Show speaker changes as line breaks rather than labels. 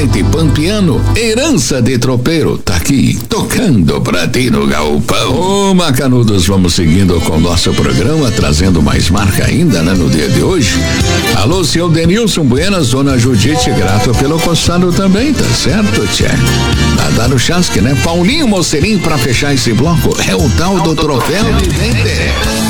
presente pampiano, herança de tropeiro, tá aqui, tocando pra ti no galpão. Ô, macanudos, vamos seguindo com o nosso programa, trazendo mais marca ainda, né, no dia de hoje. Alô, seu Denilson Buenas, dona Judite, grato pelo costado também, tá certo, tchê? Tá dando chasque, né? Paulinho Mocerinho, pra fechar esse bloco, é o tal do troféu de dente.